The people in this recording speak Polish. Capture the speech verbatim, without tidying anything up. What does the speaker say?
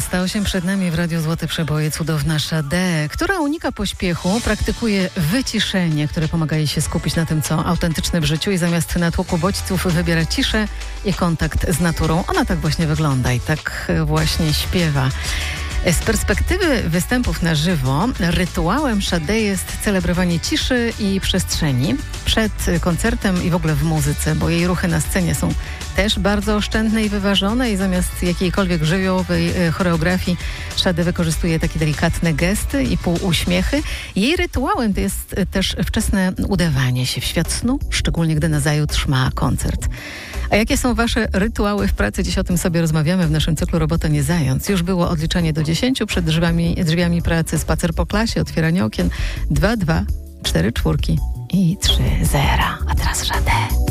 dwunasta osiem przed nami w Radiu Złote Przeboje cudowna Sade, która unika pośpiechu, praktykuje wyciszenie, które pomaga jej się skupić na tym, co autentyczne w życiu i zamiast natłoku bodźców wybiera ciszę i kontakt z naturą. Ona tak właśnie wygląda i tak właśnie śpiewa. Z perspektywy występów na żywo rytuałem Sade jest celebrowanie ciszy i przestrzeni przed koncertem i w ogóle w muzyce, bo jej ruchy na scenie są też bardzo oszczędne i wyważone i zamiast jakiejkolwiek żywiołowej choreografii Sade wykorzystuje takie delikatne gesty i półuśmiechy. Jej rytuałem to jest też wczesne udawanie się w świat snu, szczególnie gdy nazajutrz ma koncert. A jakie są wasze rytuały w pracy? Dziś o tym sobie rozmawiamy w naszym cyklu Robota nie zając. Już było odliczanie do dziesięciu przed drzwiami, drzwiami pracy, spacer po klasie, otwieranie okien, dwa, dwa, cztery czwórki i trzy zera. A teraz Sade.